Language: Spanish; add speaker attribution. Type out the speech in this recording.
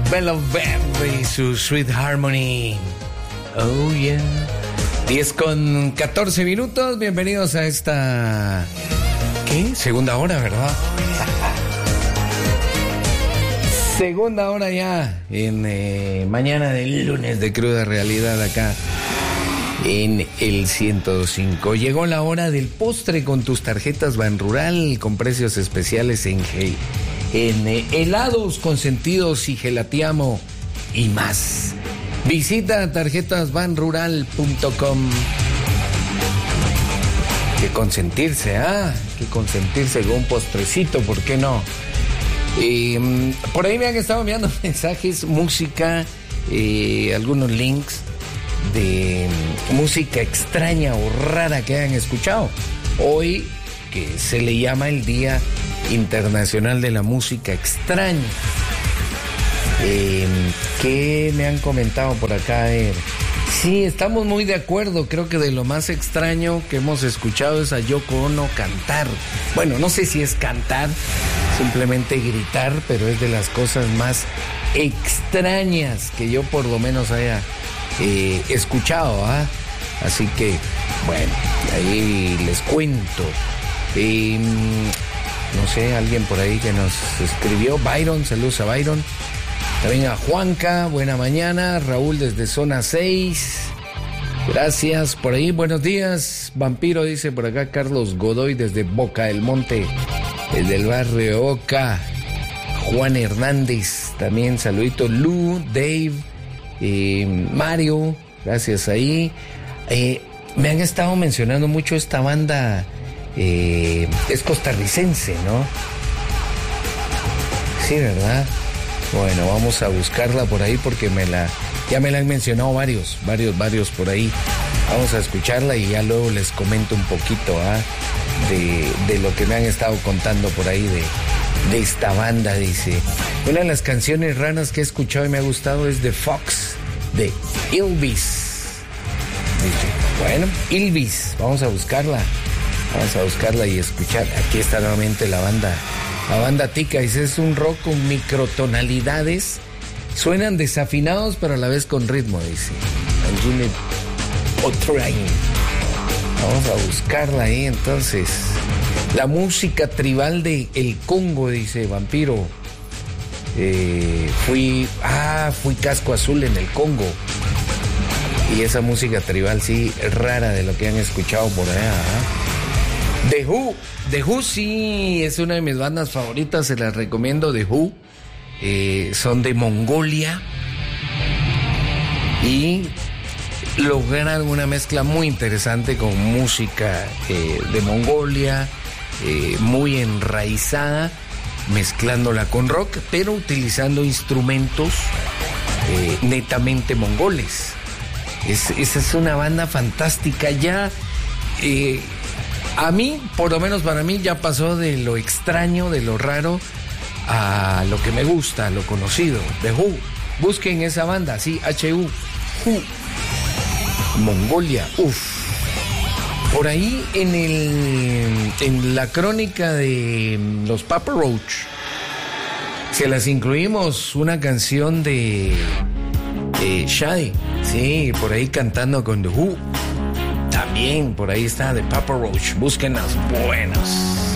Speaker 1: Bella Verde y su Sweet Harmony. Oh yeah. 10:14. Bienvenidos a esta... ¿Qué? Segunda hora, ¿verdad? Segunda hora ya en mañana del lunes de Cruda Realidad acá en el 105. Llegó la hora del postre con tus tarjetas Banrural con precios especiales en helados consentidos y gelatiamo y más. Visita tarjetasbanrural.com. Que consentirse, que consentirse con un postrecito, ¿por qué no? Por ahí me han estado enviando mensajes, música, algunos links de música extraña o rara que hayan escuchado. Hoy, que se le llama el Día Internacional de la Música Extraña. ¿Qué me han comentado por acá? Sí, estamos muy de acuerdo. Creo que de lo más extraño que hemos escuchado es a Yoko Ono cantar. Bueno, no sé si es cantar, simplemente gritar, pero es de las cosas más extrañas que yo por lo menos haya escuchado. Así que, bueno, ahí les cuento. No sé, alguien por ahí que nos escribió. Byron, saludos a Byron. También a Juanca, buena mañana. Raúl desde zona 6. Gracias por ahí, buenos días. Vampiro dice por acá Carlos Godoy desde Boca del Monte, desde el barrio Oca. Juan Hernández, también saludito. Lu, Dave, Mario, gracias ahí. Me han estado mencionando mucho esta banda, es costarricense, ¿no? Sí, ¿verdad? Bueno, vamos a buscarla por ahí porque ya me la han mencionado varios por ahí. Vamos a escucharla y ya luego les comento un poquito de lo que me han estado contando por ahí de esta banda. Dice, una de las canciones raras que he escuchado y me ha gustado es The Fox, de Ylvis. Dice, bueno, Ylvis, vamos a buscarla y escuchar. Aquí está nuevamente la banda tica. Dice, es un rock con microtonalidades, suenan desafinados pero a la vez con ritmo, dice. Vamos a buscarla ahí entonces. La música tribal de El Congo, dice Vampiro. Fui Casco Azul en el Congo. Y esa música tribal sí es rara de lo que han escuchado por allá. The Who sí es una de mis bandas favoritas, se las recomiendo. The Who son de Mongolia y logran una mezcla muy interesante con música de Mongolia, muy enraizada, mezclándola con rock, pero utilizando instrumentos netamente mongoles. Esa es una banda fantástica. Ya a mí, por lo menos para mí, ya pasó de lo extraño, de lo raro, a lo que me gusta, a lo conocido. The Who. Busquen esa banda, sí, H-U. Who. Mongolia, Por ahí en la crónica de los Papa Roach, se las incluimos una canción de Shadi. Sí, por ahí cantando con The Who. También por ahí está de Papa Roach. Busquen las buenas.